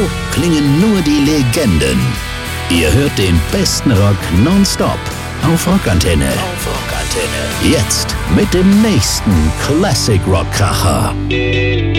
klingen nur die Legenden. Ihr hört den besten Rock nonstop auf Rockantenne. Jetzt mit dem nächsten Classic Rock Kracher.